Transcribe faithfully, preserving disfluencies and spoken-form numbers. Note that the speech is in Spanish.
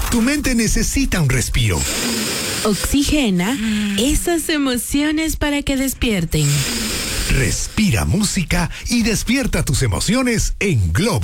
Tu mente necesita un respiro. Oxigena esas emociones para que despierten. Respira música y despierta tus emociones en Globo.